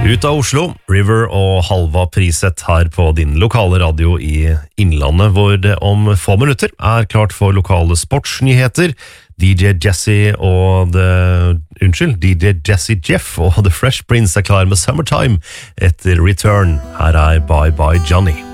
Ut av Oslo, River og Halva Prisett her på din lokale radio i Innlandet, hvor det om få minutter er klart for lokale sportsnyheter. DJ Jesse Jeff og The Fresh Prince er klar med Summertime etter Return. Her er Bye Bye Johnny.